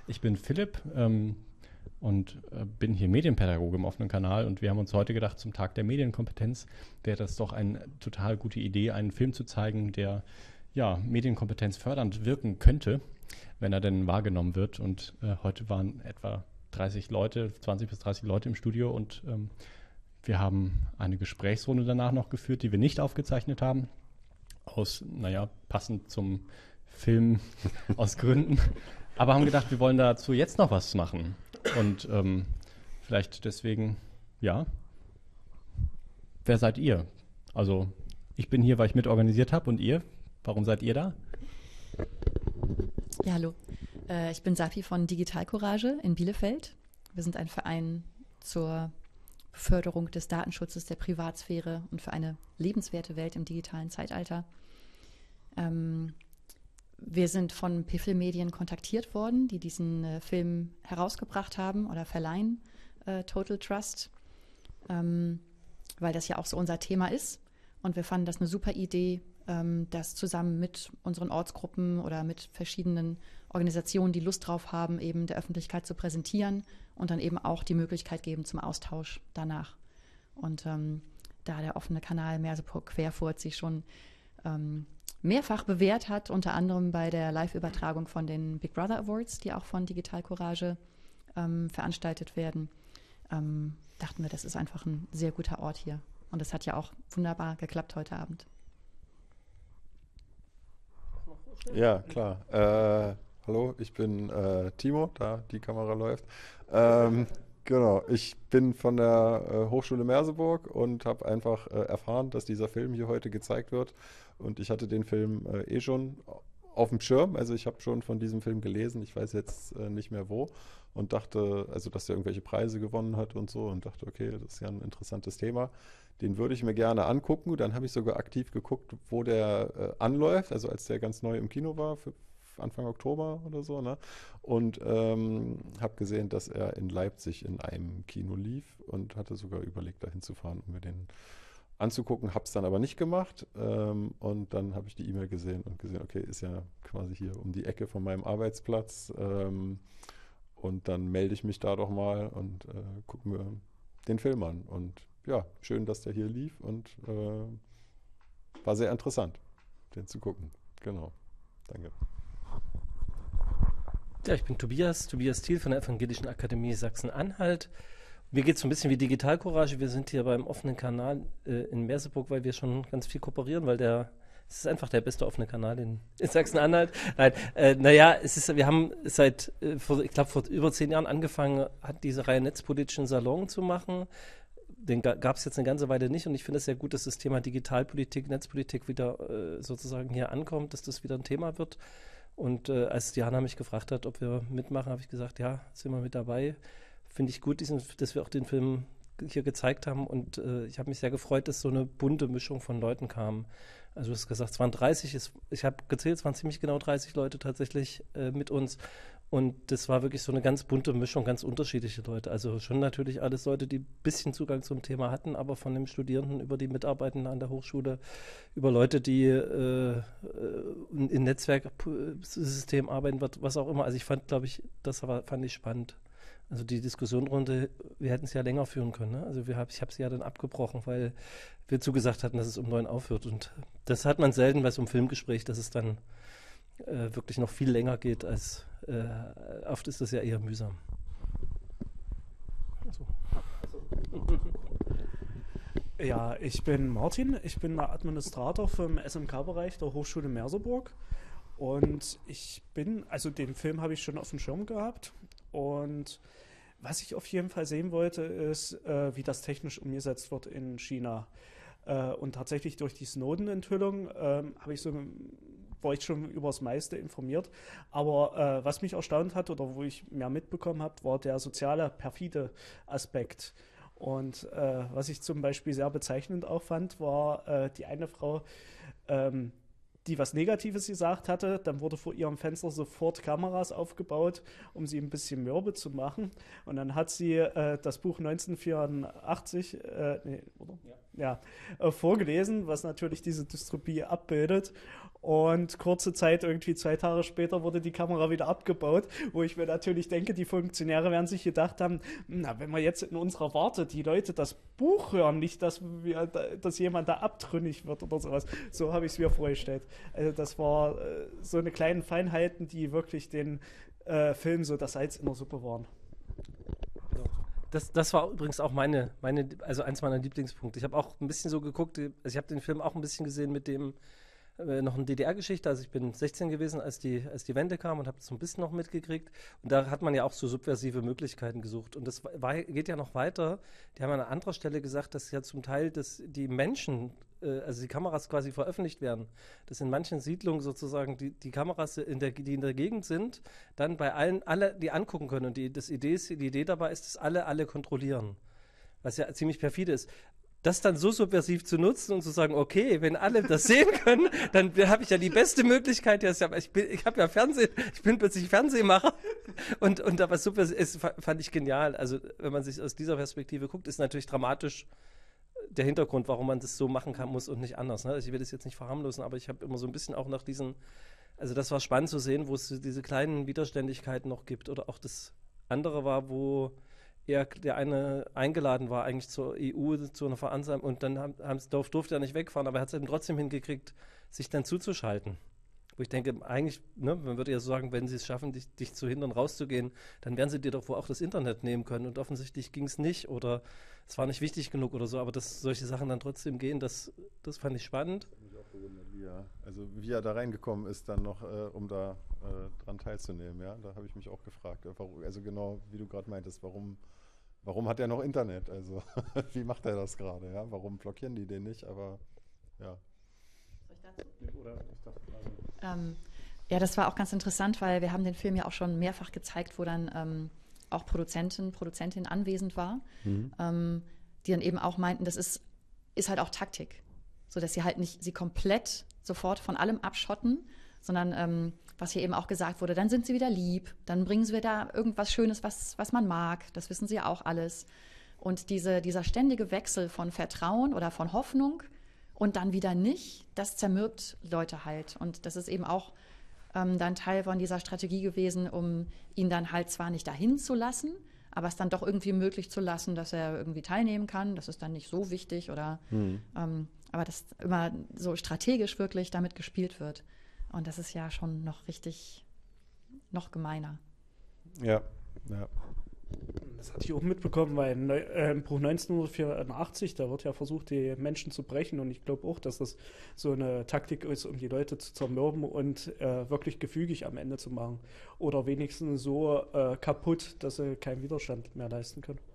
Ich bin Philipp und bin hier Medienpädagoge im offenen Kanal und wir haben uns heute gedacht, zum Tag der Medienkompetenz wäre das doch eine total gute Idee, einen Film zu zeigen, der ja, Medienkompetenz fördernd wirken könnte, wenn er denn wahrgenommen wird. Und heute waren etwa 30 Leute, 20 bis 30 Leute im Studio und wir haben eine Gesprächsrunde danach noch geführt, die wir nicht aufgezeichnet haben, passend zum Film aus Gründen. Aber haben gedacht, wir wollen dazu jetzt noch was machen. Und vielleicht deswegen, ja, wer seid ihr? Also ich bin hier, weil ich mitorganisiert habe und ihr? Warum seid ihr da? Ja, hallo. Ich bin Safi von Digital Courage in Bielefeld. Wir sind ein Verein zur Förderung des Datenschutzes, der Privatsphäre und für eine lebenswerte Welt im digitalen Zeitalter. Wir sind von Piffel Medien kontaktiert worden, die diesen Film herausgebracht haben oder verleihen, Total Trust, weil das ja auch so unser Thema ist. Und wir fanden das eine super Idee, das zusammen mit unseren Ortsgruppen oder mit verschiedenen Organisationen, die Lust drauf haben, eben der Öffentlichkeit zu präsentieren und dann eben auch die Möglichkeit geben zum Austausch danach. Und da der offene Kanal Merseburg Querfurt sich schon mehrfach bewährt hat, unter anderem bei der Live-Übertragung von den Big Brother Awards, die auch von Digital Courage veranstaltet werden, dachten wir, das ist einfach ein sehr guter Ort hier. Und das hat ja auch wunderbar geklappt heute Abend. Ja, klar. Hallo, ich bin Timo, da die Kamera läuft. Genau, ich bin von der Hochschule Merseburg und habe einfach erfahren, dass dieser Film hier heute gezeigt wird. Und ich hatte den Film schon auf dem Schirm. Also ich habe schon von diesem Film gelesen. Ich weiß jetzt nicht mehr wo. Und dachte, also dass er irgendwelche Preise gewonnen hat und so. Und dachte, okay, das ist ja ein interessantes Thema. Den würde ich mir gerne angucken. Dann habe ich sogar aktiv geguckt, wo der anläuft. Also als der ganz neu im Kino war, für Anfang Oktober oder so, ne? Und habe gesehen, dass er in Leipzig in einem Kino lief und hatte sogar überlegt, dahin zu fahren, um mir den anzugucken. Habe es dann aber nicht gemacht. Und dann habe ich die E-Mail gesehen und gesehen, okay, ist ja quasi hier um die Ecke von meinem Arbeitsplatz. Und dann melde ich mich da doch mal und gucke mir den Film an. Und ja, schön, dass der hier lief und war sehr interessant, den zu gucken. Genau. Danke. Ja, ich bin Tobias Thiel von der Evangelischen Akademie Sachsen-Anhalt. Mir geht es so ein bisschen wie Digital Courage. Wir sind hier beim offenen Kanal in Merseburg, weil wir schon ganz viel kooperieren, weil es ist einfach der beste offene Kanal in Sachsen-Anhalt. Nein, wir haben seit, ich glaube, vor über 10 Jahren angefangen, hat diese Reihe netzpolitischen Salon zu machen. Den gab es jetzt eine ganze Weile nicht und ich finde es sehr gut, dass das Thema Digitalpolitik, Netzpolitik wieder sozusagen hier ankommt, dass das wieder ein Thema wird. Und als Diana mich gefragt hat, ob wir mitmachen, habe ich gesagt, ja, sind wir mit dabei. Finde ich gut, dass wir auch den Film hier gezeigt haben. Und ich habe mich sehr gefreut, dass so eine bunte Mischung von Leuten kam. Also du hast gesagt, es waren 30, ich habe gezählt, es waren ziemlich genau 30 Leute tatsächlich mit uns. Und das war wirklich so eine ganz bunte Mischung, ganz unterschiedliche Leute. Also schon natürlich alles Leute, die ein bisschen Zugang zum Thema hatten, aber von den Studierenden über die Mitarbeitenden an der Hochschule, über Leute, die in Netzwerksystemen arbeiten, was auch immer. Also ich fand, glaube ich, fand ich spannend. Also die Diskussionrunde, wir hätten es ja länger führen können. Ne? Also ich habe sie ja dann abgebrochen, weil wir zugesagt hatten, dass es um 9 aufhört. Und das hat man selten bei so einem Filmgespräch, dass es dann wirklich noch viel länger geht, als oft ist das ja eher mühsam. Also. Ja, ich bin Martin, ich bin der Administrator vom SMK-Bereich der Hochschule Merseburg und den Film habe ich schon auf dem Schirm gehabt und was ich auf jeden Fall sehen wollte, ist, wie das technisch umgesetzt wird in China. Und tatsächlich durch die Snowden-Enthüllung war ich schon über das meiste informiert. Aber was mich erstaunt hat oder wo ich mehr mitbekommen habe, war der soziale, perfide Aspekt. Und was ich zum Beispiel sehr bezeichnend auch fand, war die eine Frau, die was Negatives gesagt hatte, dann wurde vor ihrem Fenster sofort Kameras aufgebaut, um sie ein bisschen mürbe zu machen. Und dann hat sie das Buch 1984 vorgelesen, was natürlich diese Dystopie abbildet. Und kurze Zeit, irgendwie 2 Tage später, wurde die Kamera wieder abgebaut, wo ich mir natürlich denke, die Funktionäre werden sich gedacht haben, na, wenn wir jetzt in unserer Warte die Leute das Buch hören, nicht, dass jemand da abtrünnig wird oder sowas. So habe ich es mir vorgestellt. Also das war so eine kleine Feinheiten, die wirklich den Film so das Salz in der Suppe waren. Das war übrigens auch also eins meiner Lieblingspunkte. Ich habe auch ein bisschen so geguckt, also ich habe den Film auch ein bisschen gesehen mit dem noch eine DDR-Geschichte. Also ich bin 16 gewesen, als die Wende kam und habe so ein bisschen noch mitgekriegt. Und da hat man ja auch so subversive Möglichkeiten gesucht. Und das geht ja noch weiter. Die haben an einer anderen Stelle gesagt, dass ja zum Teil die Menschen, also die Kameras quasi veröffentlicht werden. Dass in manchen Siedlungen sozusagen die Kameras, die in der Gegend sind, dann bei alle die angucken können. Und die Idee dabei ist, dass alle kontrollieren. Was ja ziemlich perfide ist. Das dann so subversiv zu nutzen und zu sagen, okay, wenn alle das sehen können, dann habe ich ja die beste Möglichkeit. Ich habe ja Fernsehen, ich bin plötzlich Fernsehmacher. Und aber subversiv fand ich genial. Also wenn man sich aus dieser Perspektive guckt, ist natürlich dramatisch der Hintergrund, warum man das so machen kann, muss und nicht anders. Ne? Also ich will das jetzt nicht verharmlosen, aber ich habe immer so ein bisschen auch nach also das war spannend zu sehen, wo es diese kleinen Widerständigkeiten noch gibt. Oder auch das andere war, wo der eine eingeladen war eigentlich zur EU, zu einer Veranstaltung und dann durfte er nicht wegfahren, aber er hat es eben trotzdem hingekriegt, sich dann zuzuschalten. Wo ich denke, eigentlich, ne, man würde ja so sagen, wenn sie es schaffen, dich zu hindern, rauszugehen, dann werden sie dir doch wohl auch das Internet nehmen können und offensichtlich ging es nicht oder es war nicht wichtig genug oder so, aber dass solche Sachen dann trotzdem gehen, das fand ich spannend. Ich mich auch gewundert, wie er da reingekommen ist, dann noch, um da dran teilzunehmen, ja, da habe ich mich auch gefragt, also genau, wie du gerade meintest, warum hat er noch Internet? Also, wie macht er das gerade? Ja? Warum blockieren die den nicht? Aber, ja. Soll ich dazu? Oder ich dachte, ja, das war auch ganz interessant, weil wir haben den Film ja auch schon mehrfach gezeigt, wo dann auch Produzentin anwesend war, die dann eben auch meinten, das ist halt auch Taktik. So dass sie halt nicht sie komplett sofort von allem abschotten, sondern was hier eben auch gesagt wurde, dann sind sie wieder lieb, dann bringen sie wieder irgendwas Schönes, was man mag, das wissen sie ja auch alles. Und dieser ständige Wechsel von Vertrauen oder von Hoffnung und dann wieder nicht, das zermürbt Leute halt. Und das ist eben auch dann Teil von dieser Strategie gewesen, um ihn dann halt zwar nicht dahin zu lassen, aber es dann doch irgendwie möglich zu lassen, dass er irgendwie teilnehmen kann. Das ist dann nicht so wichtig oder aber dass immer so strategisch wirklich damit gespielt wird. Und das ist ja schon noch gemeiner. Ja. Das hatte ich auch mitbekommen, weil im Buch 1984, da wird ja versucht, die Menschen zu brechen. Und ich glaube auch, dass das so eine Taktik ist, um die Leute zu zermürben und wirklich gefügig am Ende zu machen. Oder wenigstens so kaputt, dass sie keinen Widerstand mehr leisten können.